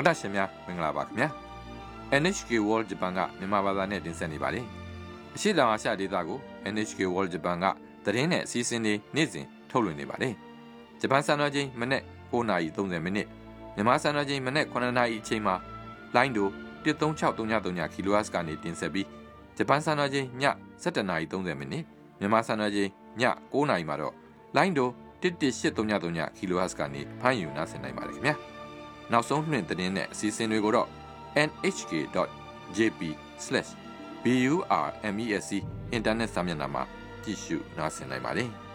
တော်တာရှင်များမင်္ဂလာပါခင်ဗျာ NHK World Japan ကမြန်မာဘာသာနဲ့တင်ဆက်နေပါတယ်အရှိတောင်အာရှဒေသကို NHK World Japan ကသတင်းနဲ့အစီအစဉ်တွေနေ့စဉ်ထုတ်လွှင့်နေပါတယ်ဂျပန်စံတော်ချိန်မနေ့9:30မိနစ်မြန်မာစံတော်ချိန်မနေ့9:00နာရီအချိန်မှာလိုင်းဒို13633 kHz ကနေတင်ဆက်ပြီးဂျပန်စံတော်ချိန်ည17:30မိနစ်မြန်မာစံတော်ချိန်ည9:00မှာတော့လိုင်းဒို11833 kHz ကနေဖမ်းယူနားဆင်နိုင်ပါတယ်ခင်ဗျာနောက်ဆုံးနှင့်သတင်းနဲ့အစီအစဉ်တွေကိုတော့ nhk.jp/burmesc အင်တာနက်စာမျက်နှာမှာကြည့်ရှုနားဆင်နိုင်ပါတယ်